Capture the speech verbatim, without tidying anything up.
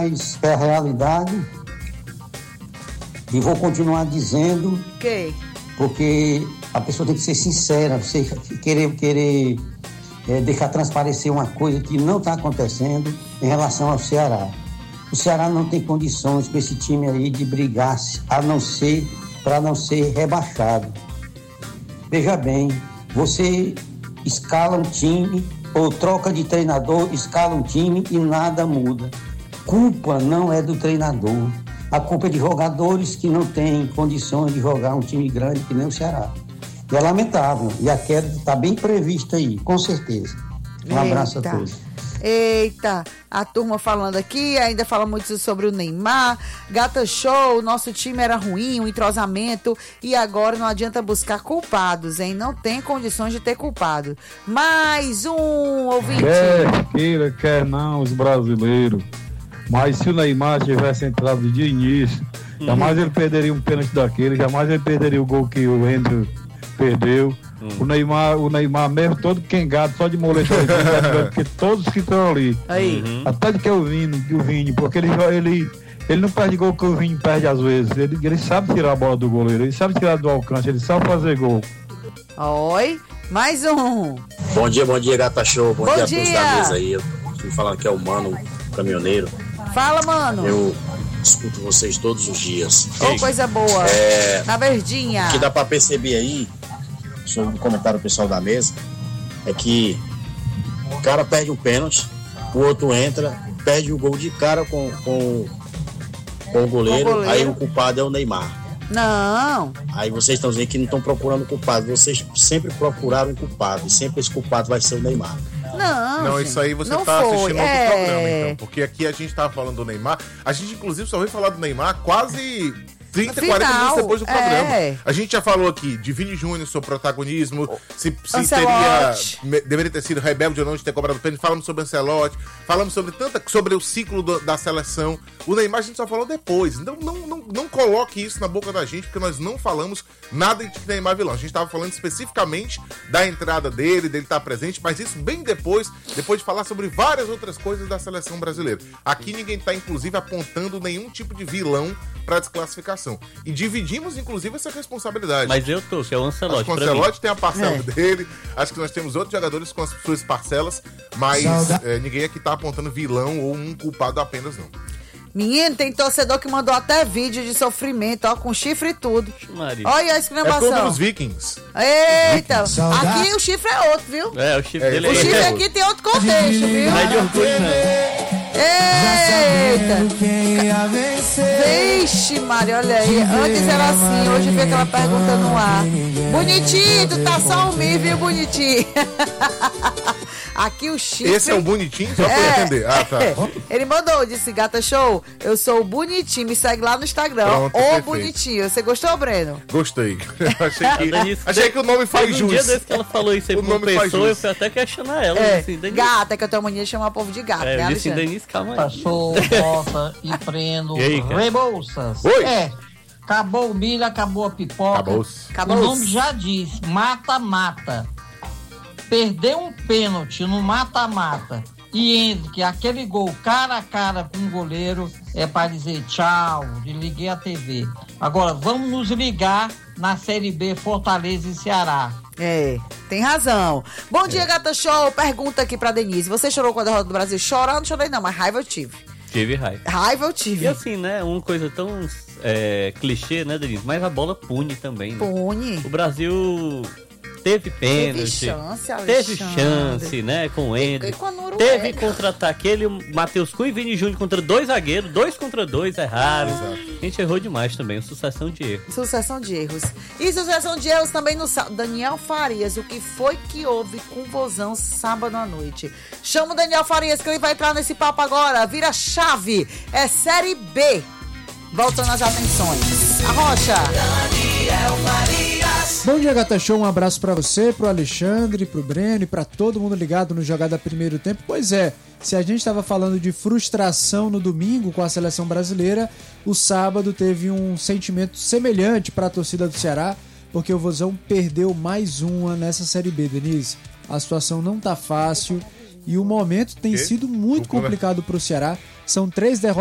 mas é a realidade. E vou continuar dizendo, okay. porque a pessoa tem que ser sincera, você querer, querer é, deixar transparecer uma coisa que não está acontecendo em relação ao Ceará. O Ceará não tem condições com esse time aí de brigar, a não ser para não ser rebaixado. Veja bem, você escala um time ou troca de treinador, escala um time e nada muda. Culpa não é do treinador. A culpa é de jogadores que não têm condições de jogar um time grande que nem o Ceará. E é lamentável. E a queda está bem prevista aí, com certeza. Um Eita. abraço a todos. Eita, a turma falando aqui, ainda fala muito sobre o Neymar. Gata Show, nosso time era ruim, um entrosamento, e agora não adianta buscar culpados, hein? Não tem condições de ter culpado. Mais um ouvinte. Quer queira, quer não, os brasileiros. Mas se o Neymar tivesse entrado de início, uhum. jamais ele perderia um pênalti daquele, jamais ele perderia o gol que o Andrew perdeu. Uhum. O Neymar, o Neymar mesmo, todo quengado, só de moleta, porque todos que estão ali. Aí. Uhum. Até de que é o Vini, o Vini, porque ele, ele, ele não perde gol que o Vini perde às vezes. Ele, ele sabe tirar a bola do goleiro, ele sabe tirar do alcance, ele sabe fazer gol. Oi, mais um. Bom dia, bom dia, Gata Show. Bom, bom dia a dia todos da mesa aí. Eu tô falando que é o Mano, caminhoneiro. Fala, mano. Eu escuto vocês todos os dias. Ô, oh, coisa boa. É, Na verdinha. O que dá pra perceber aí, sobre o comentário do pessoal da mesa, é que o cara perde um pênalti, o outro entra, perde o gol de cara com, com, com o goleiro, o goleiro, aí o culpado é o Neymar. Não. Aí vocês estão dizendo que não estão procurando culpado. Vocês sempre procuraram um culpado, e sempre esse culpado vai ser o Neymar. Não, não gente, isso aí você não tá foi. assistindo é... outro programa, então. Porque aqui a gente tava falando do Neymar. A gente, inclusive, só veio falar do Neymar quase trinta, Final, quarenta minutos depois do programa. É. A gente já falou aqui de Vini Júnior, seu protagonismo, se, se teria, deveria ter sido rebelde ou não de ter cobrado pênalti. Falamos sobre Ancelotti, falamos sobre tanta, sobre o ciclo do, da seleção. O Neymar a gente só falou depois. Então não, não, não coloque isso na boca da gente, porque nós não falamos nada de Neymar vilão. A gente estava falando especificamente da entrada dele, dele estar presente, mas isso bem depois, depois de falar sobre várias outras coisas da seleção brasileira. Aqui ninguém está, inclusive, apontando nenhum tipo de vilão para desclassificação. E dividimos, inclusive, essa responsabilidade. Mas eu tô, que é o Ancelotti. Acho que o Ancelotti tem a parcela é. dele, acho que nós temos outros jogadores com as suas parcelas, mas é, ninguém aqui tá apontando vilão ou um culpado apenas, não. Menino, tem torcedor que mandou até vídeo de sofrimento, ó, com chifre e tudo. Maria. Olha a exclamação. É como os Vikings. Eita, Vikings. Aqui o chifre é outro, viu? É, o chifre é, dele é O chifre é aqui tem outro contexto, viu? Não é de orgulho, não. Eita! Vixe, Maria, olha aí. Antes era assim, hoje vem aquela pergunta no ar. Bonitinho, tu tá só um mim, viu, bonitinho? Aqui o chifre... Esse é o bonitinho? Só pra é, entender. Ah, tá. Ele mandou, disse, Gata Show, eu sou o bonitinho, me segue lá no Instagram. Pronto, o perfeito. Bonitinho. Você gostou, Breno? Gostei. achei que, Denise, achei que o nome faz jus. Um dia desse que ela falou isso aí pra uma pessoa, eu fui até questionar ela. É, assim, gata, é que eu tenho mania de chamar o povo de gato, é, né, eu disse, Denise, calma aí. Passou, volta e prendo. E Rebouças. Oi. É. Acabou o milho, acabou a pipoca. Acabou-se. O nome já diz, mata-mata. Perder um pênalti no mata-mata e entre que aquele gol cara a cara com o goleiro é para dizer tchau, desliguei a T V. Agora vamos nos ligar na Série B Fortaleza e Ceará. É, tem razão. Bom é. dia, Gata Show. Pergunta aqui pra Denise. Você chorou com a derrota do Brasil? Chorar eu não chorei não, mas raiva eu tive. Tive raiva. Raiva eu tive. E assim, né, uma coisa tão é, clichê, né, Denise? Mas a bola pune também. Né? Pune. O Brasil... Teve pênalti, teve chance, teve chance, né, com o Ender. Teve contra-ataque, ele, o Matheus Cunha e Vini Júnior contra dois zagueiros, dois contra dois, é raro. Ah. A gente errou demais também, sucessão de erros. Sucessão de erros. E sucessão de erros também no sábado. Daniel Farias, o que foi que houve com o Vozão sábado à noite? Chama o Daniel Farias que ele vai entrar nesse papo agora, vira chave, é Série B. Voltando às atenções. A Rocha. Daniel Farias. Bom dia, Gata Show. Um abraço pra você, pro Alexandre, pro Breno e pra todo mundo ligado no Jogada Primeiro Tempo. Pois é, se a gente estava falando de frustração no domingo com a seleção brasileira, o sábado teve um sentimento semelhante pra torcida do Ceará, porque o Vozão perdeu mais uma nessa Série B, Denise. A situação não tá fácil e o momento tem sido muito complicado pro Ceará. São três derrotas